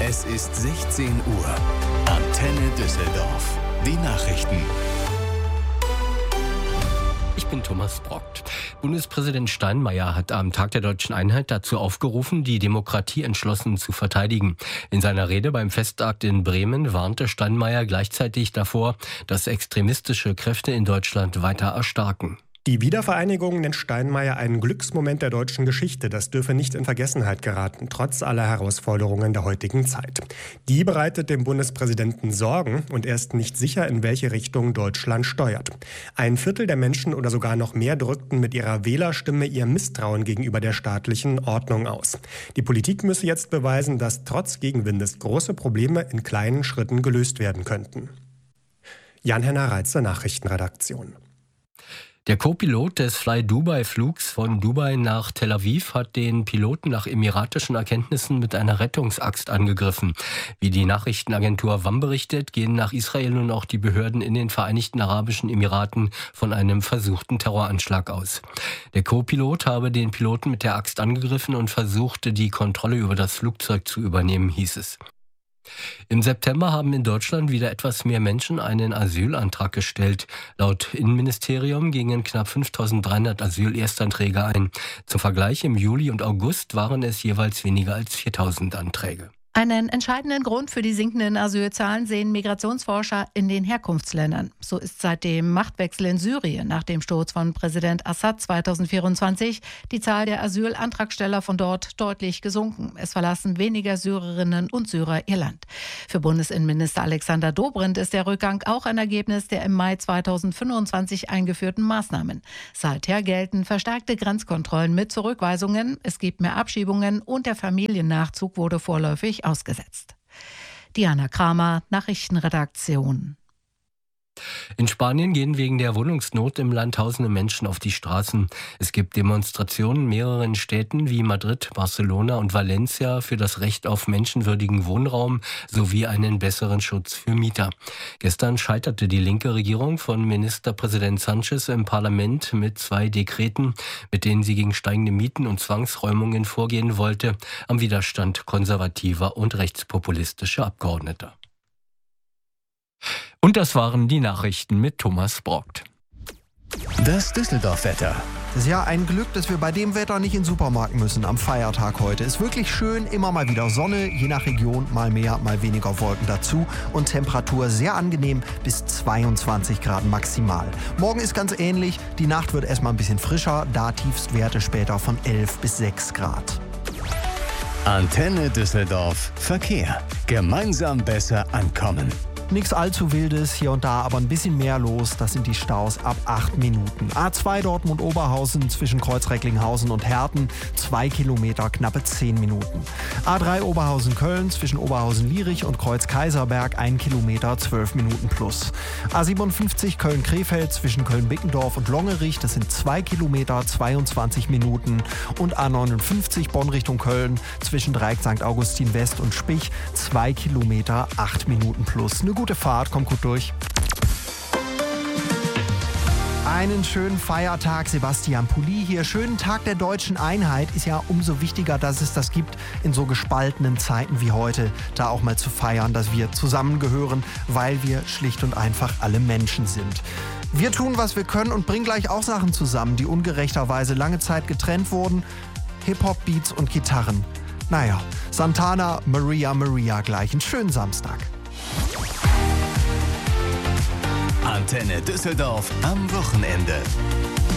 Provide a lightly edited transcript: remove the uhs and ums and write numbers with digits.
Es ist 16 Uhr. Antenne Düsseldorf. Die Nachrichten. Ich bin Thomas Brockt. Bundespräsident Steinmeier hat am Tag der Deutschen Einheit dazu aufgerufen, die Demokratie entschlossen zu verteidigen. In seiner Rede beim Festakt in Bremen warnte Steinmeier gleichzeitig davor, dass extremistische Kräfte in Deutschland weiter erstarken. Die Wiedervereinigung nennt Steinmeier einen Glücksmoment der deutschen Geschichte. Das dürfe nicht in Vergessenheit geraten, trotz aller Herausforderungen der heutigen Zeit. Die bereitet dem Bundespräsidenten Sorgen und er ist nicht sicher, in welche Richtung Deutschland steuert. Ein Viertel der Menschen oder sogar noch mehr drückten mit ihrer Wählerstimme ihr Misstrauen gegenüber der staatlichen Ordnung aus. Die Politik müsse jetzt beweisen, dass trotz Gegenwindes große Probleme in kleinen Schritten gelöst werden könnten. Jan-Henner Reitzer, Nachrichtenredaktion. Der Co-Pilot des Fly-Dubai-Flugs von Dubai nach Tel Aviv hat den Piloten nach emiratischen Erkenntnissen mit einer Rettungsaxt angegriffen. Wie die Nachrichtenagentur WAM berichtet, gehen nach Israel nun auch die Behörden in den Vereinigten Arabischen Emiraten von einem versuchten Terroranschlag aus. Der Co-Pilot habe den Piloten mit der Axt angegriffen und versuchte, die Kontrolle über das Flugzeug zu übernehmen, hieß es. Im September haben in Deutschland wieder etwas mehr Menschen einen Asylantrag gestellt. Laut Innenministerium gingen knapp 5.300 Asylerstanträge ein. Zum Vergleich, im Juli und August waren es jeweils weniger als 4.000 Anträge. Einen entscheidenden Grund für die sinkenden Asylzahlen sehen Migrationsforscher in den Herkunftsländern. So ist seit dem Machtwechsel in Syrien nach dem Sturz von Präsident Assad 2024 die Zahl der Asylantragsteller von dort deutlich gesunken. Es verlassen weniger Syrerinnen und Syrer ihr Land. Für Bundesinnenminister Alexander Dobrindt ist der Rückgang auch ein Ergebnis der im Mai 2025 eingeführten Maßnahmen. Seither gelten verstärkte Grenzkontrollen mit Zurückweisungen, es gibt mehr Abschiebungen und der Familiennachzug wurde vorläufig ausgesetzt. Diana Kramer, Nachrichtenredaktion. In Spanien gehen wegen der Wohnungsnot im Land tausende Menschen auf die Straßen. Es gibt Demonstrationen in mehreren Städten wie Madrid, Barcelona und Valencia für das Recht auf menschenwürdigen Wohnraum sowie einen besseren Schutz für Mieter. Gestern scheiterte die linke Regierung von Ministerpräsident Sánchez im Parlament mit 2 Dekreten, mit denen sie gegen steigende Mieten und Zwangsräumungen vorgehen wollte, am Widerstand konservativer und rechtspopulistischer Abgeordneter. Und das waren die Nachrichten mit Thomas Brockt. Das Düsseldorf-Wetter. Das ist ja ein Glück, dass wir bei dem Wetter nicht in den Supermarkt müssen am Feiertag heute. Ist wirklich schön, immer mal wieder Sonne, je nach Region mal mehr, mal weniger Wolken dazu und Temperatur sehr angenehm bis 22 Grad maximal. Morgen ist ganz ähnlich, die Nacht wird erstmal ein bisschen frischer, da Tiefstwerte später von 11 bis 6 Grad. Antenne Düsseldorf. Verkehr. Gemeinsam besser ankommen. Nichts allzu Wildes, hier und da aber ein bisschen mehr los. Das sind die Staus ab 8 Minuten. A2 Dortmund-Oberhausen zwischen Kreuz-Recklinghausen und Herten, 2 Kilometer, knappe 10 Minuten. A3 Oberhausen-Köln zwischen Oberhausen-Lierich und Kreuz-Kaiserberg, 1 Kilometer, 12 Minuten plus. A57 Köln-Krefeld zwischen Köln-Bickendorf und Longerich, das sind 2 Kilometer, 22 Minuten. Und A59 Bonn Richtung Köln zwischen Dreieck St. Augustin West und Spich, 2 Kilometer, 8 Minuten plus. Eine gute Fahrt, kommt gut durch. Einen schönen Feiertag, Sebastian Pulli hier. Schönen Tag der Deutschen Einheit. Ist ja umso wichtiger, dass es das gibt in so gespaltenen Zeiten wie heute. Da auch mal zu feiern, dass wir zusammengehören, weil wir schlicht und einfach alle Menschen sind. Wir tun, was wir können und bringen gleich auch Sachen zusammen, die ungerechterweise lange Zeit getrennt wurden. Hip-Hop, Beats und Gitarren. Naja, Santana, Maria, Maria gleich. Einen schönen Samstag. Antenne Düsseldorf am Wochenende.